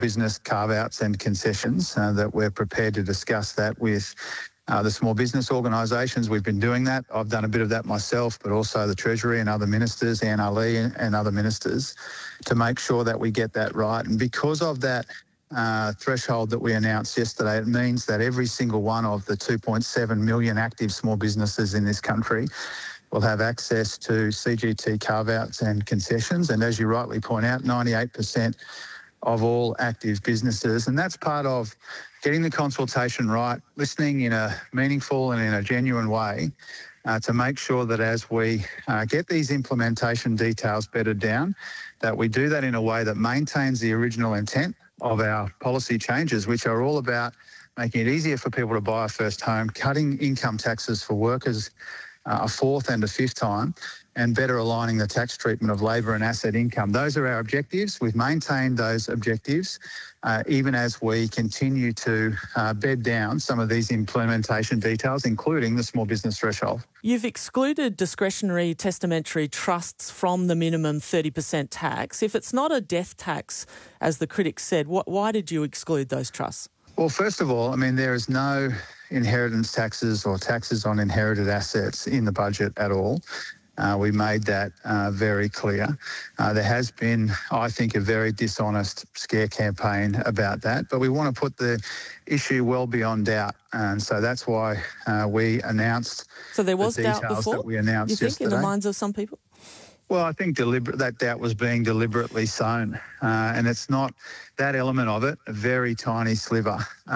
business carve-outs and concessions, that we're prepared to discuss that with the small business organisations. We've been doing that. I've done a bit of that myself, but also the Treasury and other ministers, Anne Ali and other ministers, to make sure that we get that right. And because of that threshold that we announced yesterday, it means that every single one of the 2.7 million active small businesses in this country will have access to CGT carve-outs and concessions. And as you rightly point out, 98% of all active businesses. And that's part of getting the consultation right, listening in a meaningful and in a genuine way to make sure that as we get these implementation details bedded down, that we do that in a way that maintains the original intent of our policy changes, which are all about making it easier for people to buy a first home, cutting income taxes for workers a fourth and a fifth time, and better aligning the tax treatment of labour and asset income. Those are our objectives. We've maintained those objectives even as we continue to bed down some of these implementation details, including the small business threshold. You've excluded discretionary testamentary trusts from the minimum 30% tax. If it's not a death tax, as the critics said, why did you exclude those trusts? Well, first of all, I mean, there is no inheritance taxes or taxes on inherited assets in the budget at all. We made that very clear. There has been, I think, a very dishonest scare campaign about that, but we want to put the issue well beyond doubt. And so that's why we announced So there was the doubt details before? that we announced yesterday. You think, yesterday. in the minds of some people? Well, I think that doubt was being deliberately sown. And it's not that element of it, a very tiny sliver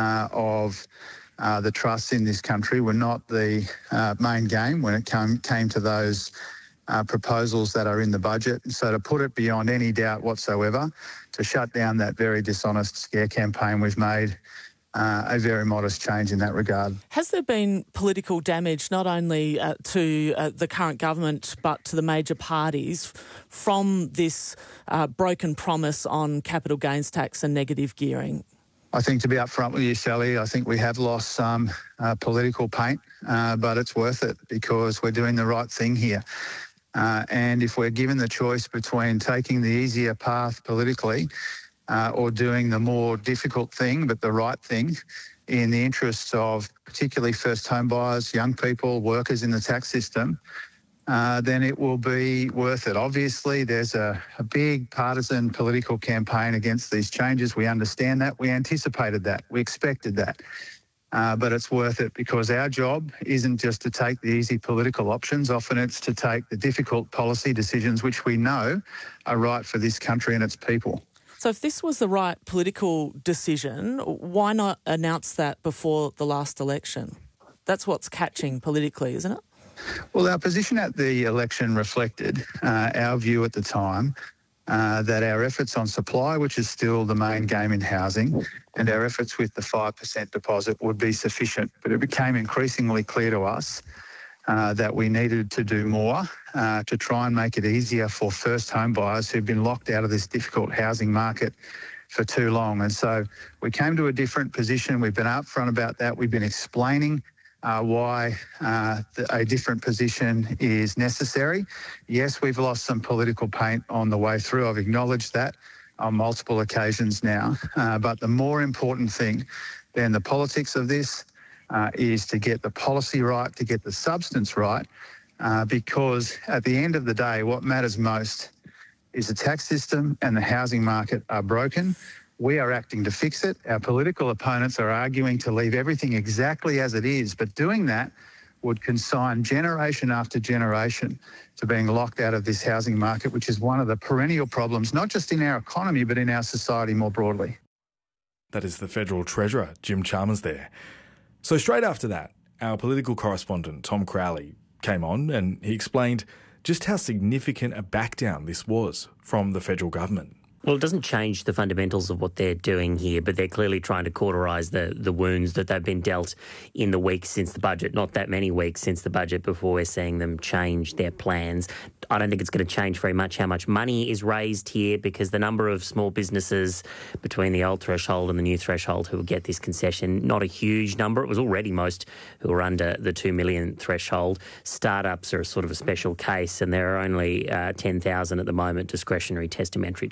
of the trusts in this country were not the main game when it came to those proposals that are in the budget. So to put it beyond any doubt whatsoever, to shut down that very dishonest scare campaign, we've made a very modest change in that regard. Has there been political damage not only to the current government but to the major parties from this broken promise on capital gains tax and negative gearing? I think, to be upfront with you, Sally, I think we have lost some political paint, but it's worth it because we're doing the right thing here. And if we're given the choice between taking the easier path politically or doing the more difficult thing but the right thing in the interests of particularly first home buyers, young people, workers in the tax system, then it will be worth it. Obviously, there's a big partisan political campaign against these changes. We understand that. We anticipated that. We expected that. But it's worth it because our job isn't just to take the easy political options. Often it's to take the difficult policy decisions which we know are right for this country and its people. So if this was the right political decision, why not announce that before the last election? That's what's catching politically, isn't it? Well, our position at the election reflected our view at the time that our efforts on supply, which is still the main game in housing, and our efforts with the 5% deposit would be sufficient. But it became increasingly clear to us that we needed to do more to try and make it easier for first home buyers who've been locked out of this difficult housing market for too long. And so we came to a different position. We've been upfront about that. We've been explaining why a different position is necessary. Yes, we've lost some political paint on the way through. I've acknowledged that on multiple occasions now. But the more important thing than the politics of this is to get the policy right, to get the substance right, because at the end of the day, what matters most is the tax system and the housing market are broken. We are acting to fix it. Our political opponents are arguing to leave everything exactly as it is, but doing that would consign generation after generation to being locked out of this housing market, which is one of the perennial problems, not just in our economy, but in our society more broadly. That is the Federal Treasurer, Jim Chalmers there. So straight after that, our political correspondent, Tom Crowley, came on and he explained just how significant a backdown this was from the federal government. Well, it doesn't change the fundamentals of what they're doing here, but they're clearly trying to cauterise the wounds that they've been dealt in the weeks since the budget. Not that many weeks since the budget before we're seeing them change their plans. I don't think it's going to change very much how much money is raised here because the number of small businesses between the old threshold and the new threshold who will get this concession, not a huge number. It was already most who are under the 2 million threshold. Startups are sort of a special case and there are only 10,000 at the moment discretionary testamentary trusts.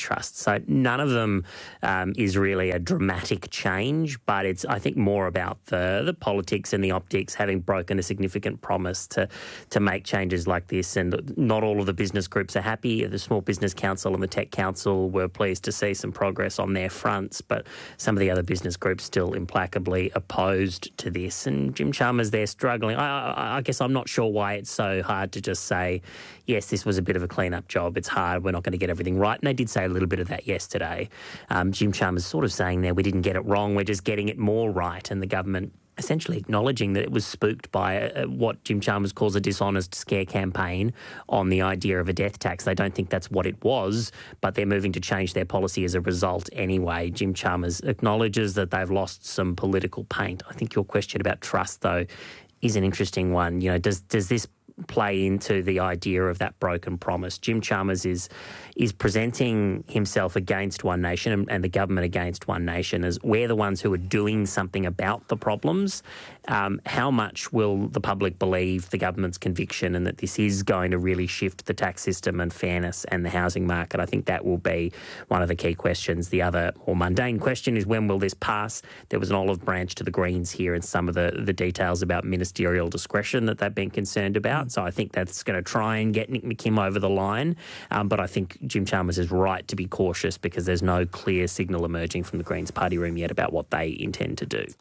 So none of them is really a dramatic change, but it's, I think, more about the politics and the optics, having broken a significant promise to make changes like this. And not all of the business groups are happy. The Small Business Council and the Tech Council were pleased to see some progress on their fronts, but some of the other business groups still implacably opposed to this. And Jim Chalmers, they're struggling. I guess I'm not sure why it's so hard to just say, yes, this was a bit of a clean-up job. It's hard. We're not going to get everything right. And they did say a little bit of that yesterday. Jim Chalmers sort of saying there, we didn't get it wrong. We're just getting it more right. And the government essentially acknowledging that it was spooked by what Jim Chalmers calls a dishonest scare campaign on the idea of a death tax. They don't think that's what it was, but they're moving to change their policy as a result anyway. Jim Chalmers acknowledges that they've lost some political paint. I think your question about trust, though, is an interesting one. You know, does this play into the idea of that broken promise? Jim Chalmers is presenting himself against One Nation and the government against One Nation as we're the ones who are doing something about the problems. How much will the public believe the government's conviction and that this is going to really shift the tax system and fairness and the housing market? I think that will be one of the key questions. The other more mundane question is, when will this pass? There was an olive branch to the Greens here and some of the details about ministerial discretion that they've been concerned about. So I think that's going to try and get Nick McKim over the line. But I think Jim Chalmers is right to be cautious because there's no clear signal emerging from the Greens party room yet about what they intend to do.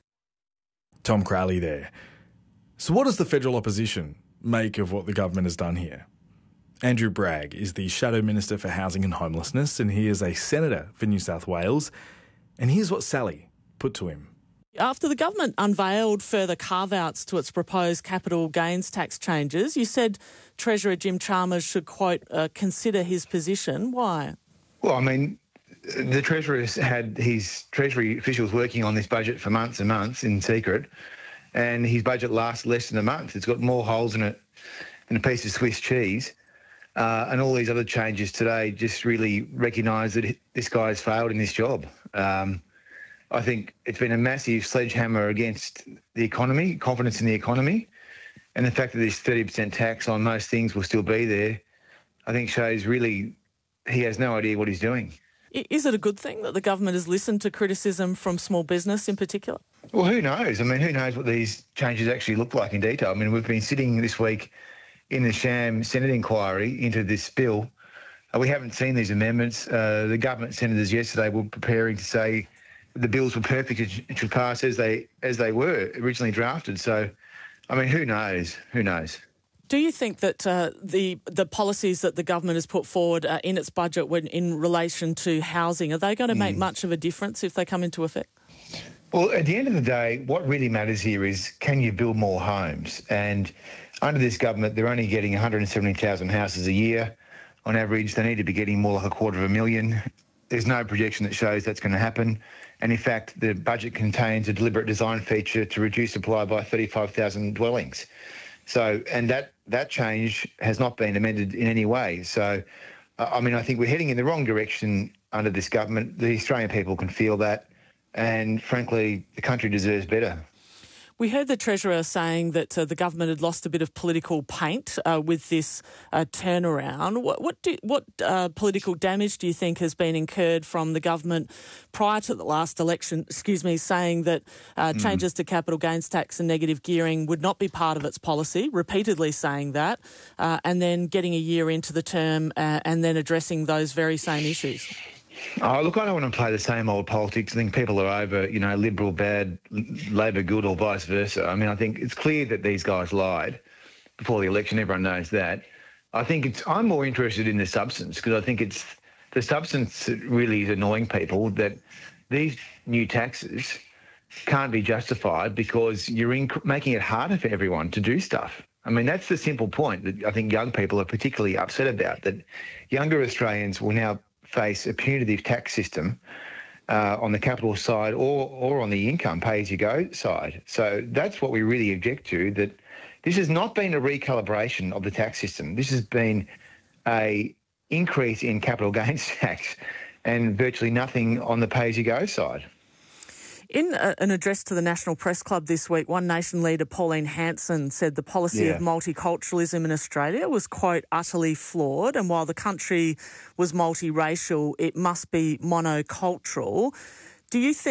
Tom Crowley there. So what does the federal opposition make of what the government has done here? Andrew Bragg is the Shadow Minister for Housing and Homelessness, and he is a Senator for New South Wales. And here's what Sally put to him. After the government unveiled further carve-outs to its proposed capital gains tax changes, you said Treasurer Jim Chalmers should, quote, consider his position. Why? Well, I mean, the Treasurer has had his Treasury officials working on this budget for months and months in secret, and his budget lasts less than a month. It's got more holes in it than a piece of Swiss cheese. And all these other changes today just really recognise that this guy has failed in this job. I think it's been a massive sledgehammer against the economy, confidence in the economy, and the fact that this 30% tax on most things will still be there, I think shows really he has no idea what he's doing. Is it a good thing that the government has listened to criticism from small business in particular? Well, who knows? I mean, who knows what these changes actually look like in detail? I mean, we've been sitting this week in the sham Senate inquiry into this bill. We haven't seen these amendments. The government senators yesterday were preparing to say the bills were perfect and should pass as they were originally drafted. So, I mean, who knows? Who knows? Do you think that the policies that the government has put forward in its budget when in relation to housing, are they going to make much of a difference if they come into effect? Well, at the end of the day, what really matters here is, can you build more homes? And under this government, they're only getting 170,000 houses a year on average. They need to be getting more like 250,000. There's no projection that shows that's going to happen. And in fact, the budget contains a deliberate design feature to reduce supply by 35,000 dwellings. So, and that change has not been amended in any way. So, I mean, I think we're heading in the wrong direction under this government. The Australian people can feel that. And frankly, the country deserves better. We heard the Treasurer saying that the government had lost a bit of political paint with this turnaround. What political damage do you think has been incurred from the government prior to the last election, saying that changes to capital gains tax and negative gearing would not be part of its policy, repeatedly saying that, and then getting a year into the term and then addressing those very same issues? Oh, look, I don't want to play the same old politics. I think people are over, Liberal bad, Labor good, or vice versa. I mean, I think it's clear that these guys lied before the election. Everyone knows that. I think I'm more interested in the substance, because I think it's the substance that really is annoying people, that these new taxes can't be justified because you're making it harder for everyone to do stuff. I mean, that's the simple point that I think young people are particularly upset about, that younger Australians will now face a punitive tax system on the capital side or on the income pay-as-you-go side. So that's what we really object to, that this has not been a recalibration of the tax system. This has been a increase in capital gains tax and virtually nothing on the pay-as-you-go side. In an address to the National Press Club this week, One Nation leader Pauline Hanson said the policy of multiculturalism in Australia was, quote, utterly flawed, and while the country was multiracial, it must be monocultural. Do you think